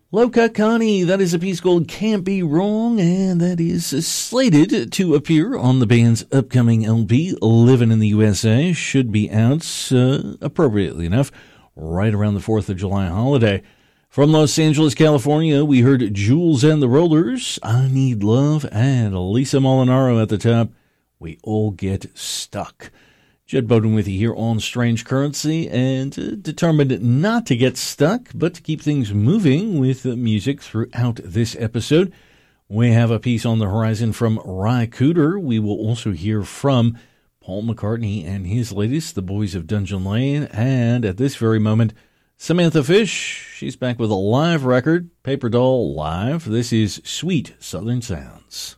Low Cut Connie, that is a piece called Can't Be Wrong, and that is slated to appear on the band's upcoming LP, Living in the USA. Should be out, appropriately enough, right around the 4th of July holiday. From Los Angeles, California, we heard Jules and the Rollers, I Need Love, and Lisa Molinaro at the top, We All Get Stuck. Jed Bowden with you here on Strange Currency, and determined not to get stuck, but to keep things moving with music throughout this episode. We have a piece on the horizon from Ry Cooder. We will also hear from Paul McCartney and his latest, The Boys of Dungeon Lane, and at this very moment, Samantha Fish. She's back with a live record, Paper Doll Live. This is Sweet Southern Sounds.